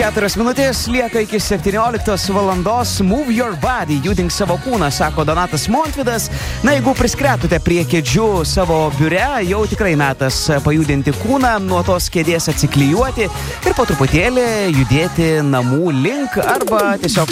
4 minutės lieka iki 17 valandos. Move your body, judink savo kūną, sako Donatas Montvydas. Na, jeigu priskretote prie kėdžių savo biure, jau tikrai metas pajudinti kūną, nuo tos kėdės atsiklijuoti ir po truputėlį judėti namų link arba tiesiog